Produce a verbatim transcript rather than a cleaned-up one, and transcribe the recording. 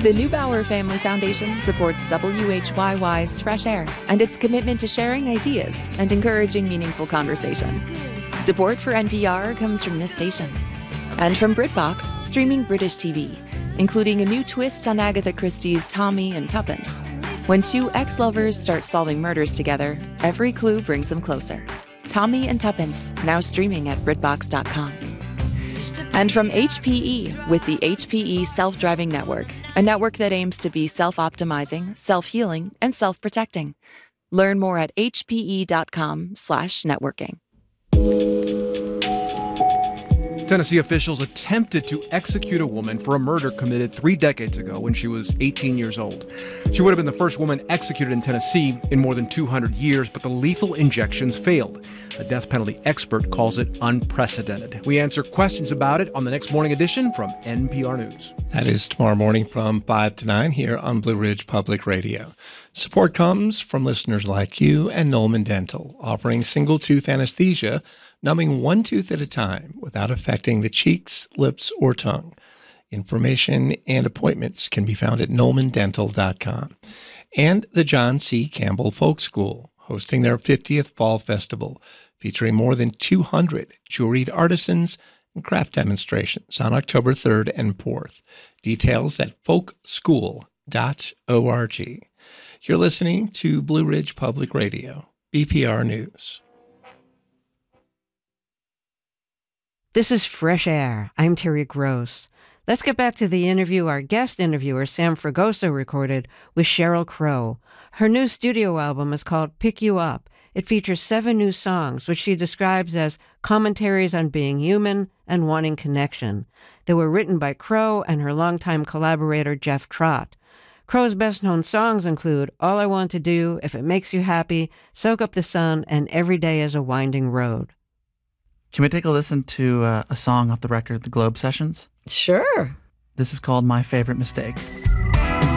The Neubauer Family Foundation supports W H Y Y's Fresh Air and its commitment to sharing ideas and encouraging meaningful conversation. Support for N P R comes from this station and from BritBox, streaming British T V, including a new twist on Agatha Christie's Tommy and Tuppence. When two ex-lovers start solving murders together, every clue brings them closer. Tommy and Tuppence, now streaming at BritBox dot com. And from H P E with the H P E Self-Driving Network, a network that aims to be self-optimizing, self-healing, and self-protecting. Learn more at H P E dot com slash networking. Tennessee officials attempted to execute a woman for a murder committed three decades ago when she was eighteen years old. She would have been the first woman executed in Tennessee in more than two hundred years, but the lethal injections failed. A death penalty expert calls it unprecedented. We answer questions about it on the next morning edition from N P R News. That is tomorrow morning from five to nine here on Blue Ridge Public Radio. Support comes from listeners like you and Nolman Dental, offering single-tooth anesthesia, numbing one tooth at a time without affecting the cheeks, lips, or tongue. Information and appointments can be found at nolman dental dot com. And the John C. Campbell Folk School, hosting their fiftieth Fall Festival, featuring more than two hundred juried artisans and craft demonstrations on October third and fourth. Details at folk school dot org. You're listening to Blue Ridge Public Radio, B P R News. This is Fresh Air. I'm Terry Gross. Let's get back to the interview our guest interviewer, Sam Fragoso, recorded with Sheryl Crow. Her new studio album is called Pick You Up. It features seven new songs, which she describes as commentaries on being human and wanting connection. They were written by Crow and her longtime collaborator, Jeff Trott. Crow's best-known songs include All I Want to Do, If It Makes You Happy, Soak Up the Sun, and Every Day is a Winding Road. Can we take a listen to uh, a song off the record, The Globe Sessions? Sure. This is called My Favorite Mistake.